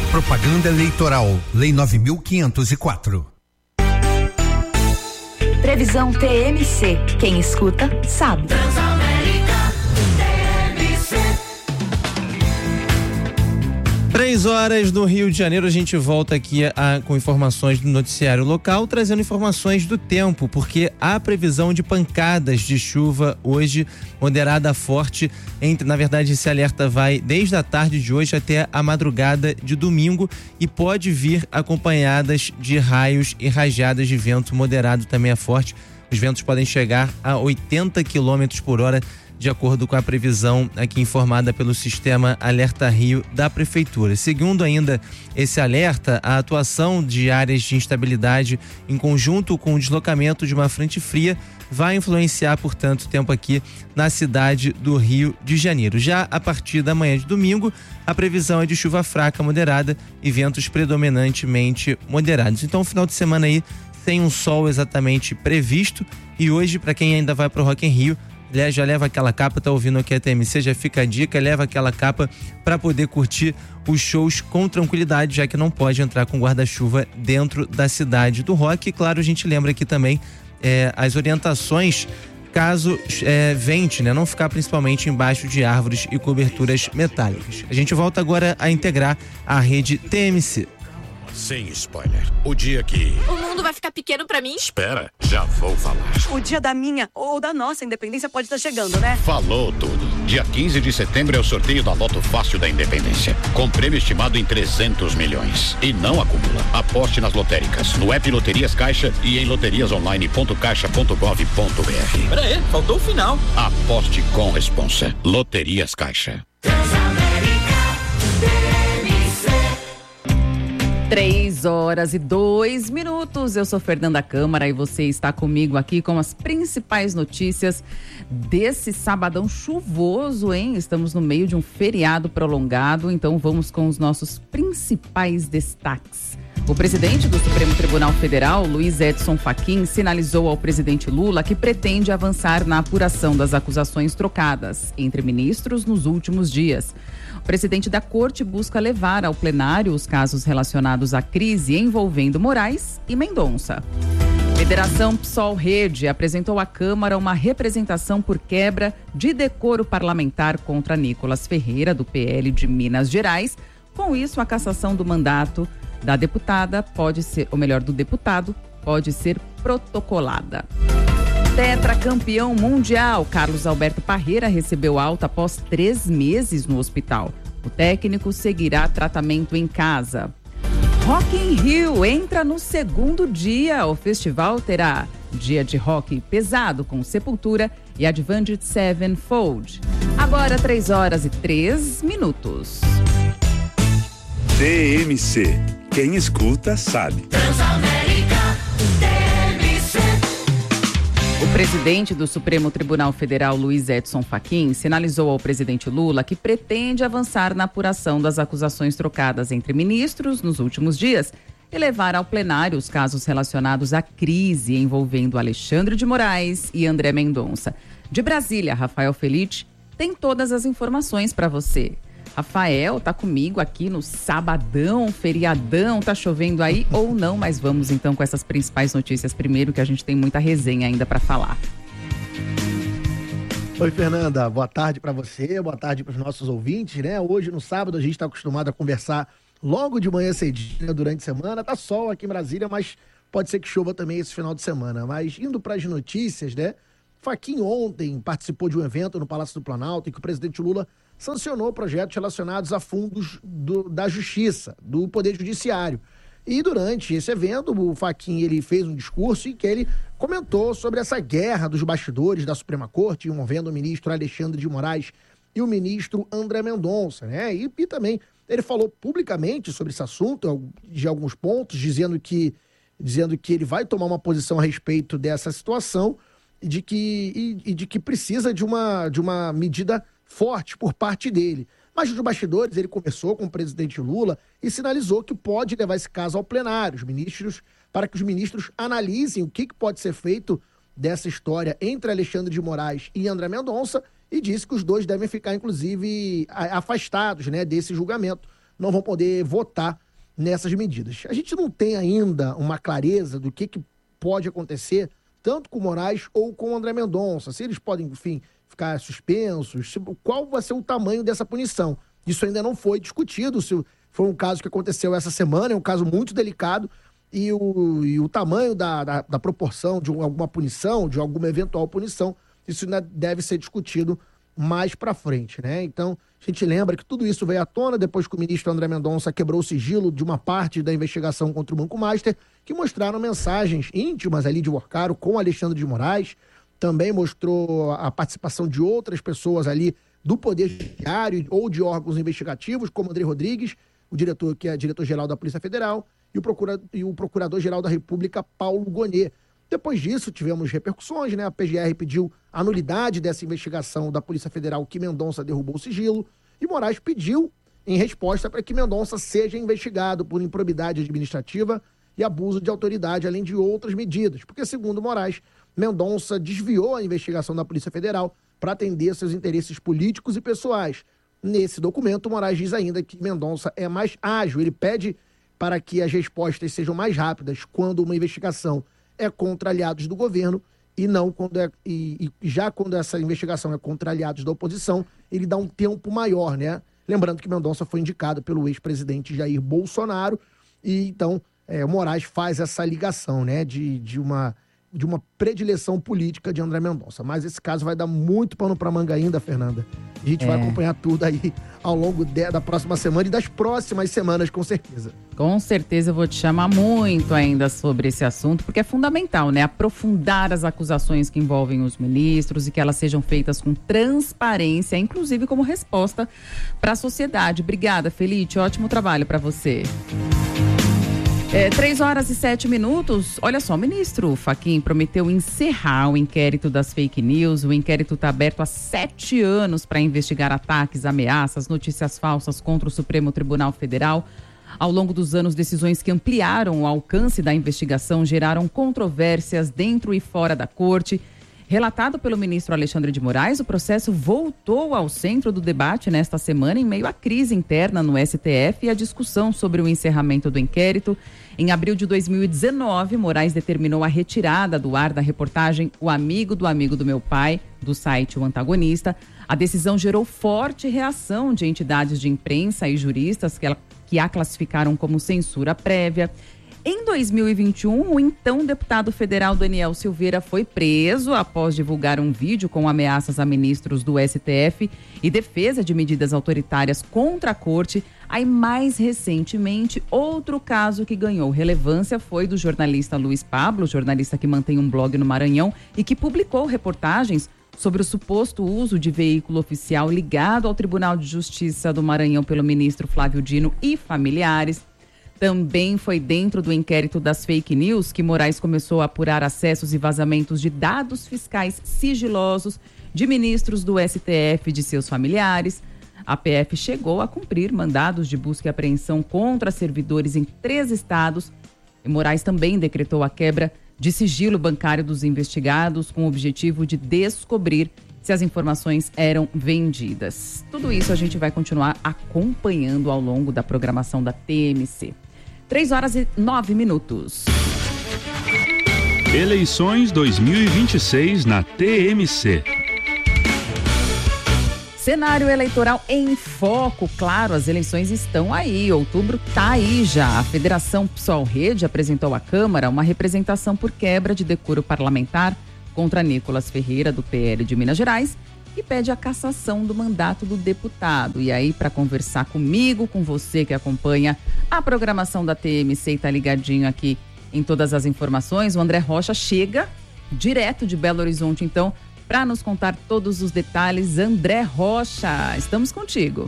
Propaganda eleitoral, Lei 9.504. Previsão TMC. Quem escuta, sabe. Transamérica TMC. 3h no Rio de Janeiro, a gente volta aqui com informações do noticiário local, trazendo informações do tempo, porque há previsão de pancadas de chuva hoje, moderada a forte, na verdade esse alerta vai desde a tarde de hoje até a madrugada de domingo e pode vir acompanhadas de raios e rajadas de vento moderado também a forte. Os ventos podem chegar a 80 km por hora, de acordo com a previsão aqui informada pelo Sistema Alerta Rio da Prefeitura. Segundo ainda esse alerta, a atuação de áreas de instabilidade em conjunto com o deslocamento de uma frente fria vai influenciar, portanto, o tempo aqui na cidade do Rio de Janeiro. Já a partir da manhã de domingo, a previsão é de chuva fraca moderada e ventos predominantemente moderados. Então, final de semana aí sem um sol exatamente previsto, e hoje, para quem ainda vai para o Rock in Rio, já leva aquela capa, tá ouvindo aqui a TMC, já fica a dica, leva aquela capa para poder curtir os shows com tranquilidade, já que não pode entrar com guarda-chuva dentro da cidade do rock. E claro, a gente lembra aqui também as orientações caso vente, né? Não ficar principalmente embaixo de árvores e coberturas metálicas. A gente volta agora a integrar a rede TMC. Sem spoiler. O dia que... O mundo vai ficar pequeno pra mim? Espera, já vou falar. O dia da minha ou da nossa independência pode estar chegando, né? Falou tudo. Dia 15 de setembro é o sorteio da Loto Fácil da Independência, com prêmio estimado em 300 milhões. E não acumula. Aposte nas lotéricas, no app Loterias Caixa e em loteriasonline.caixa.gov.br. Peraí, faltou o final. Aposte com responsa. Loterias Caixa. 3h02. Eu sou Fernanda Câmara e você está comigo aqui com as principais notícias desse sabadão chuvoso, hein? Estamos no meio de um feriado prolongado, então vamos com os nossos principais destaques. O presidente do Supremo Tribunal Federal, Luiz Edson Fachin, sinalizou ao presidente Lula que pretende avançar na apuração das acusações trocadas entre ministros nos últimos dias. O presidente da corte busca levar ao plenário os casos relacionados à crise envolvendo Moraes e Mendonça. Federação PSOL Rede apresentou à Câmara uma representação por quebra de decoro parlamentar contra Nicolas Ferreira, do PL de Minas Gerais. Com isso, a cassação do mandato da deputada do deputado pode ser protocolada. Tetracampeão mundial, Carlos Alberto Parreira recebeu alta após 3 meses no hospital. O técnico seguirá tratamento em casa. Rock in Rio entra no segundo dia. O festival terá dia de rock pesado com Sepultura e Avenged Sevenfold. Agora 3h03. TMC. Quem escuta, sabe. Transamérica TMC. O presidente do Supremo Tribunal Federal, Luiz Edson Fachin, sinalizou ao presidente Lula que pretende avançar na apuração das acusações trocadas entre ministros nos últimos dias e levar ao plenário os casos relacionados à crise envolvendo Alexandre de Moraes e André Mendonça. De Brasília, Rafael Felite tem todas as informações para você. Rafael, tá comigo aqui no sabadão, feriadão, tá chovendo aí ou não? Mas vamos então com essas principais notícias primeiro, que a gente tem muita resenha ainda para falar. Oi, Fernanda, boa tarde para você, boa tarde para os nossos ouvintes, né? Hoje, no sábado, a gente está acostumado a conversar logo de manhã cedinho, durante a semana. Tá sol aqui em Brasília, mas pode ser que chova também esse final de semana. Mas indo para as notícias, né? Fachin ontem participou de um evento no Palácio do Planalto em que o presidente Lula sancionou projetos relacionados a fundos da Justiça, do Poder Judiciário. E durante esse evento, o Fachin ele fez um discurso em que ele comentou sobre essa guerra dos bastidores da Suprema Corte, envolvendo o ministro Alexandre de Moraes e o ministro André Mendonça, né? E também ele falou publicamente sobre esse assunto, de alguns pontos, dizendo que ele vai tomar uma posição a respeito dessa situação e de que precisa de uma medida forte por parte dele. Mas nos bastidores ele conversou com o presidente Lula e sinalizou que pode levar esse caso ao plenário, para que os ministros analisem o que pode ser feito dessa história entre Alexandre de Moraes e André Mendonça, e disse que os dois devem ficar, inclusive, afastados, né, desse julgamento. não vão poder votar nessas medidas. A gente não tem ainda uma clareza do que pode acontecer tanto com o Moraes ou com o André Mendonça, se eles podem, enfim, ficar suspensos, qual vai ser o tamanho dessa punição. Isso ainda não foi discutido, se foi um caso que aconteceu essa semana, é um caso muito delicado, e o tamanho da proporção de alguma punição, de alguma eventual punição, isso ainda deve ser discutido mais para frente, né? Então, a gente lembra que tudo isso veio à tona depois que o ministro André Mendonça quebrou o sigilo de uma parte da investigação contra o Banco Master, que mostraram mensagens íntimas ali de Worcaro com Alexandre de Moraes, também mostrou a participação de outras pessoas ali do Poder Judiciário ou de órgãos investigativos, como André Rodrigues, o diretor, que é diretor-geral da Polícia Federal, e o Procurador-Geral da República, Paulo Gonet. Depois disso, tivemos repercussões, né? A PGR pediu a nulidade dessa investigação da Polícia Federal que Mendonça derrubou o sigilo, e Moraes pediu, em resposta, para que Mendonça seja investigado por improbidade administrativa e abuso de autoridade, além de outras medidas. Porque, segundo Moraes, Mendonça desviou a investigação da Polícia Federal para atender seus interesses políticos e pessoais. Nesse documento, Moraes diz ainda que Mendonça é mais ágil. Ele pede para que as respostas sejam mais rápidas quando uma investigação é contra aliados do governo e não quando já quando essa investigação é contra aliados da oposição, ele dá um tempo maior, né? Lembrando que Mendonça foi indicado pelo ex-presidente Jair Bolsonaro e então o Moraes faz essa ligação, né? De uma predileção política de André Mendonça. Mas esse caso vai dar muito pano pra manga ainda, Fernanda. A gente vai acompanhar tudo aí ao longo da próxima semana e das próximas semanas, com certeza. Com certeza eu vou te chamar muito ainda sobre esse assunto, porque é fundamental, né? Aprofundar as acusações que envolvem os ministros e que elas sejam feitas com transparência, inclusive como resposta para a sociedade. Obrigada, Felipe. Ótimo trabalho para você. 3h07. Olha só, o ministro Fachin prometeu encerrar o inquérito das fake news. O inquérito está aberto há 7 anos para investigar ataques, ameaças, notícias falsas contra o Supremo Tribunal Federal. Ao longo dos anos, decisões que ampliaram o alcance da investigação geraram controvérsias dentro e fora da corte. Relatado pelo ministro Alexandre de Moraes, o processo voltou ao centro do debate nesta semana em meio à crise interna no STF e a discussão sobre o encerramento do inquérito. Em abril de 2019, Moraes determinou a retirada do ar da reportagem O Amigo do Meu Pai, do site O Antagonista. A decisão gerou forte reação de entidades de imprensa e juristas que a classificaram como censura prévia. Em 2021, o então deputado federal Daniel Silveira foi preso após divulgar um vídeo com ameaças a ministros do STF e defesa de medidas autoritárias contra a corte. Aí, mais recentemente, outro caso que ganhou relevância foi do jornalista Luiz Pablo, jornalista que mantém um blog no Maranhão e que publicou reportagens sobre o suposto uso de veículo oficial ligado ao Tribunal de Justiça do Maranhão pelo ministro Flávio Dino e familiares. Também foi dentro do inquérito das fake news que Moraes começou a apurar acessos e vazamentos de dados fiscais sigilosos de ministros do STF e de seus familiares. A PF chegou a cumprir mandados de busca e apreensão contra servidores em 3 estados. E Moraes também decretou a quebra de sigilo bancário dos investigados com o objetivo de descobrir se as informações eram vendidas. Tudo isso a gente vai continuar acompanhando ao longo da programação da TMC. 3h09. Eleições 2026 na TMC. Cenário eleitoral em foco, claro, as eleições estão aí, outubro tá aí já. A Federação PSOL Rede apresentou à Câmara uma representação por quebra de decoro parlamentar contra Nicolas Ferreira, do PL de Minas Gerais, e pede a cassação do mandato do deputado. E aí, para conversar comigo, com você que acompanha a programação da TMC e tá ligadinho aqui em todas as informações, o André Rocha chega direto de Belo Horizonte, então, para nos contar todos os detalhes. André Rocha, estamos contigo.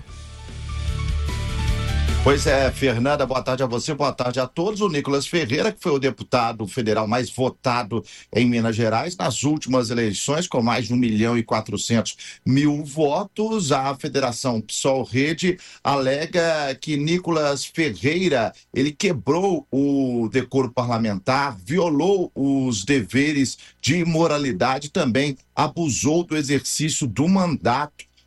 Pois é, Fernanda, boa tarde a você, boa tarde a todos. O Nicolas Ferreira, que foi o deputado federal mais votado em Minas Gerais nas últimas eleições, com mais de 1.400.000 votos. A Federação PSOL Rede alega que Nicolas Ferreira, ele quebrou o decoro parlamentar, violou os deveres de moralidade, também abusou do exercício do mandato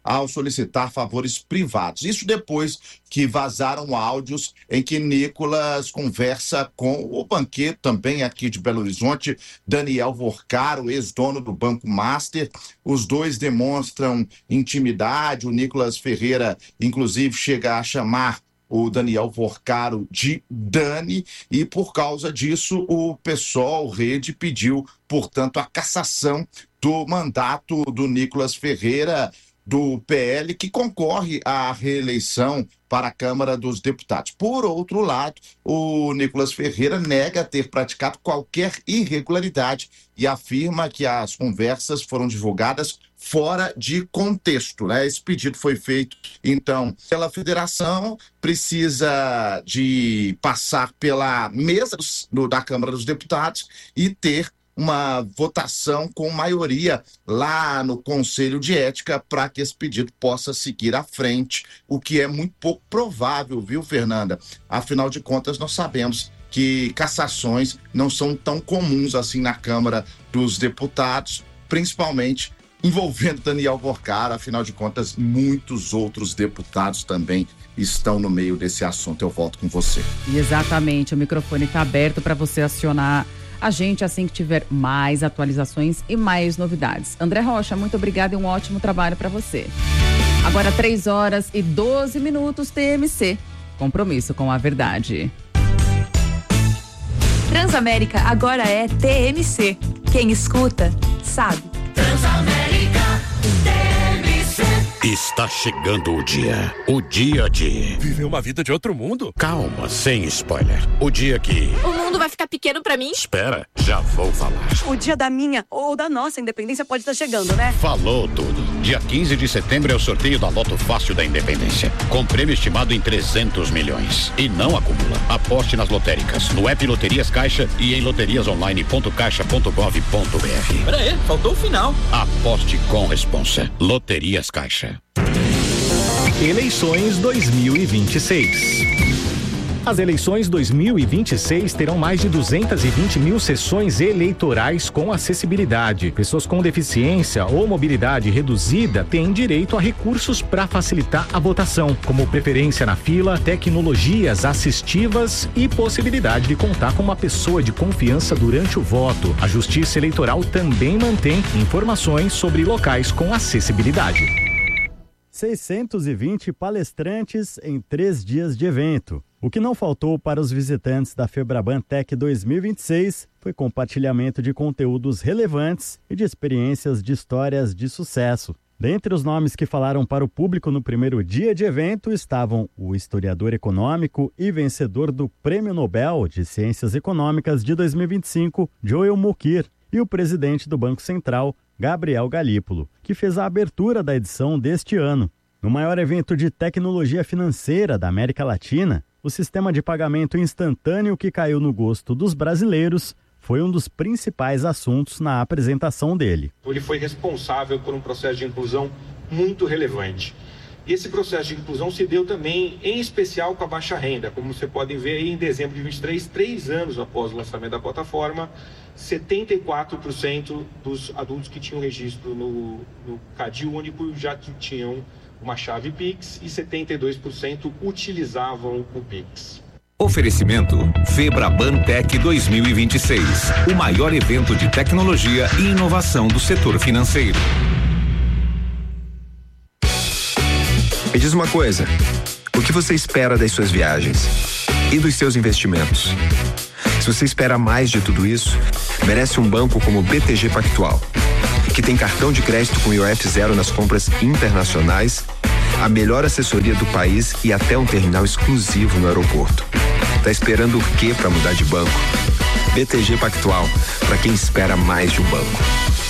ao solicitar favores privados. Isso depois que vazaram áudios em que Nicolas conversa com o banqueiro também aqui de Belo Horizonte, Daniel Vorcaro, ex-dono do Banco Master. Os dois demonstram intimidade. O Nicolas Ferreira, inclusive, chega a chamar o Daniel Vorcaro de Dani, e por causa disso o PSOL, Rede, pediu, portanto, a cassação do mandato do Nicolas Ferreira, do PL, que concorre à reeleição para a Câmara dos Deputados. Por outro lado, o Nicolas Ferreira nega ter praticado qualquer irregularidade e afirma que as conversas foram divulgadas fora de contexto, né? Esse pedido foi feito, então, pela federação, precisa de passar pela mesa da Câmara dos Deputados e ter uma votação com maioria lá no Conselho de Ética para que esse pedido possa seguir à frente, o que é muito pouco provável, viu, Fernanda? Afinal de contas, nós sabemos que cassações não são tão comuns assim na Câmara dos Deputados, principalmente envolvendo Daniel Vorcaro. Afinal de contas, muitos outros deputados também estão no meio desse assunto. Eu volto com você. Exatamente, o microfone está aberto para você acionar a gente assim que tiver mais atualizações e mais novidades. André Rocha, muito obrigada e um ótimo trabalho para você. Agora 3h12, TMC. Compromisso com a verdade. Transamérica agora é TMC. Quem escuta, sabe. Transamérica TMC. Está chegando o dia de viver uma vida de outro mundo. Calma, sem spoiler. O dia que O mundo vai ficar pequeno pra mim? Espera, já vou falar. O dia da minha ou da nossa independência pode estar chegando, né? Falou tudo. Dia 15 de setembro é o sorteio da Loto Fácil da Independência, com prêmio estimado em 300 milhões. E não acumula. Aposte nas lotéricas, no app Loterias Caixa e em loteriasonline.caixa.gov.br. Pera aí, faltou o final. Aposte com responsa. Loterias Caixa. Eleições 2026. As eleições 2026 terão mais de 220 mil sessões eleitorais com acessibilidade. Pessoas com deficiência ou mobilidade reduzida têm direito a recursos para facilitar a votação, como preferência na fila, tecnologias assistivas e possibilidade de contar com uma pessoa de confiança durante o voto. A Justiça Eleitoral também mantém informações sobre locais com acessibilidade. 620 palestrantes em 3 dias de evento. O que não faltou para os visitantes da Febraban Tech 2026 foi compartilhamento de conteúdos relevantes e de experiências de histórias de sucesso. Dentre os nomes que falaram para o público no primeiro dia de evento estavam o historiador econômico e vencedor do Prêmio Nobel de Ciências Econômicas de 2025, Joel Mokyr, e o presidente do Banco Central, Gabriel Galípolo, que fez a abertura da edição deste ano. No maior evento de tecnologia financeira da América Latina, o sistema de pagamento instantâneo que caiu no gosto dos brasileiros foi um dos principais assuntos na apresentação dele. Ele foi responsável por um processo de inclusão muito relevante. E esse processo de inclusão se deu também, em especial, com a baixa renda. Como você pode ver aí, em dezembro de 23, 3 anos após o lançamento da plataforma, 74% dos adultos que tinham registro no Cadil Único já tinham uma chave Pix e 72% utilizavam o Pix. Oferecimento Febraban Tech 2026, o maior evento de tecnologia e inovação do setor financeiro. Me diz uma coisa, o que você espera das suas viagens e dos seus investimentos? Se você espera mais de tudo isso, merece um banco como o BTG Pactual, que tem cartão de crédito com IOF zero nas compras internacionais, a melhor assessoria do país e até um terminal exclusivo no aeroporto. Tá esperando o quê para mudar de banco? BTG Pactual, para quem espera mais de um banco.